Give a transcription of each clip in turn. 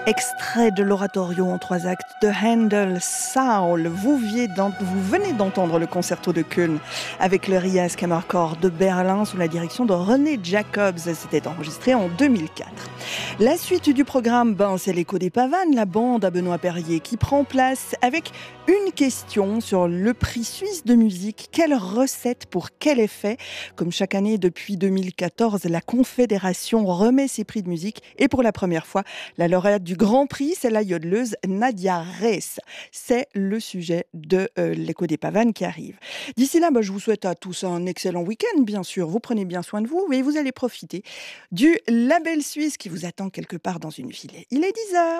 Extrait de l'oratorio en 3 actes de Handel, Saul. Vous venez d'entendre le concerto de Köln avec le Rias Kammerchor de Berlin sous la direction de René Jacobs. C'était enregistré en 2004. La suite du programme, c'est l'écho des pavanes, la bande à Benoît Perrier qui prend place avec une question sur le prix suisse de musique. Quelle recette pour quel effet? Comme chaque année depuis 2014, la Confédération remet ses prix de musique et pour la première fois, la lauréate du Grand Prix, c'est la yodeleuse Nadia Reiss. C'est le sujet de l'écho des pavanes qui arrive. D'ici là, je vous souhaite à tous un excellent week-end, bien sûr. Vous prenez bien soin de vous et vous allez profiter du label suisse qui vous attend quelque part dans une ville. Il est 10h.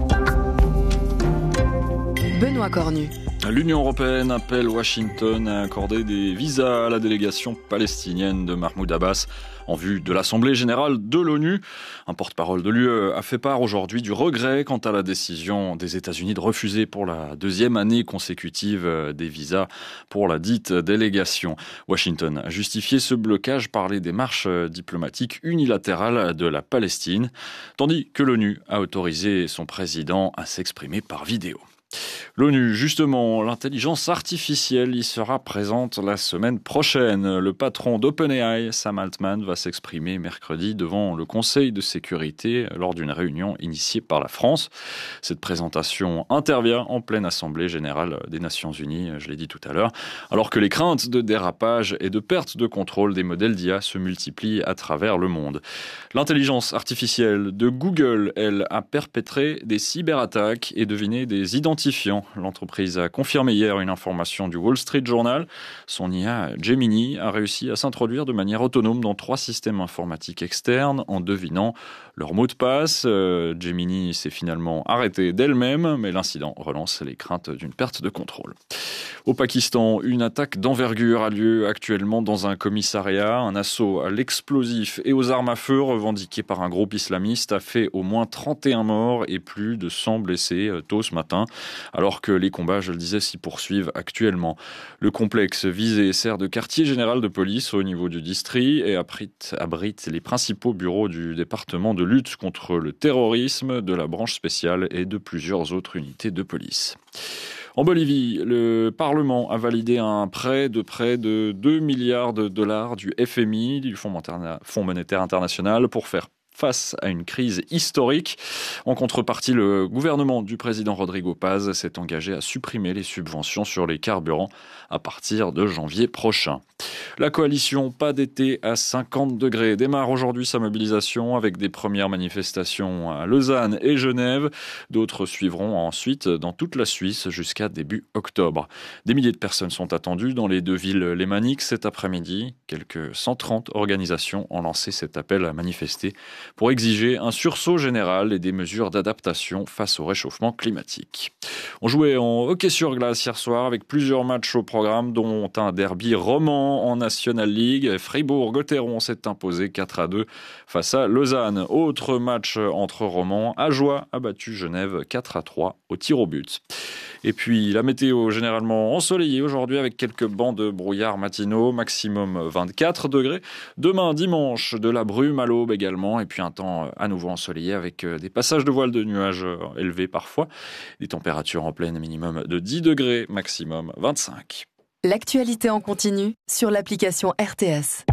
Benoît Cornu. L'Union européenne appelle Washington à accorder des visas à la délégation palestinienne de Mahmoud Abbas en vue de l'Assemblée générale de l'ONU. Un porte-parole de l'UE a fait part aujourd'hui du regret quant à la décision des États-Unis de refuser pour la 2e année consécutive des visas pour la dite délégation. Washington a justifié ce blocage par les démarches diplomatiques unilatérales de la Palestine, tandis que l'ONU a autorisé son président à s'exprimer par vidéo. L'ONU, justement, l'intelligence artificielle y sera présente la semaine prochaine. Le patron d'OpenAI, Sam Altman, va s'exprimer mercredi devant le Conseil de sécurité lors d'une réunion initiée par la France. Cette présentation intervient en pleine Assemblée générale des Nations Unies, je l'ai dit tout à l'heure, alors que les craintes de dérapage et de perte de contrôle des modèles d'IA se multiplient à travers le monde. L'intelligence artificielle de Google, elle, a perpétré des cyberattaques et deviné des identifiants. L'entreprise a confirmé hier une information du Wall Street Journal. Son IA Gemini a réussi à s'introduire de manière autonome dans 3 systèmes informatiques externes en devinant leur mot de passe. Gemini s'est finalement arrêtée d'elle-même, mais l'incident relance les craintes d'une perte de contrôle. Au Pakistan, une attaque d'envergure a lieu actuellement dans un commissariat. Un assaut à l'explosif et aux armes à feu revendiqué par un groupe islamiste a fait au moins 31 morts et plus de 100 blessés tôt ce matin, alors que les combats, je le disais, s'y poursuivent actuellement. Le complexe visé sert de quartier général de police au niveau du district et abrite les principaux bureaux du département de lutte contre le terrorisme, de la branche spéciale et de plusieurs autres unités de police. En Bolivie, le Parlement a validé un prêt de près de 2 milliards de dollars du FMI, du Fonds monétaire international, pour faire face à une crise historique. En contrepartie, le gouvernement du président Rodrigo Paz s'est engagé à supprimer les subventions sur les carburants à partir de janvier prochain. La coalition Pas d'été à 50 degrés démarre aujourd'hui sa mobilisation avec des premières manifestations à Lausanne et Genève. D'autres suivront ensuite dans toute la Suisse jusqu'à début octobre. Des milliers de personnes sont attendues dans les 2 villes lémaniques cet après-midi. Quelques 130 organisations ont lancé cet appel à manifester pour exiger un sursaut général et des mesures d'adaptation face au réchauffement climatique. On jouait en hockey sur glace hier soir avec plusieurs matchs au programme, dont un derby roman en National League. Fribourg-Gotteron s'est imposé 4-2 face à Lausanne. Autre match entre romans, Ajoie a battu Genève 4-3 au tir au but. Et puis la météo généralement ensoleillée aujourd'hui avec quelques bancs de brouillard matinaux, maximum 24 degrés. Demain dimanche, de la brume à l'aube également et puis un temps à nouveau ensoleillé avec des passages de voiles de nuages élevés parfois. Des températures en pleine minimum de 10 degrés, maximum 25. L'actualité en continu sur l'application RTS.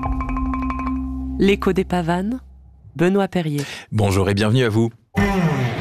L'écho des pavanes, Benoît Perrier. Bonjour et bienvenue à vous.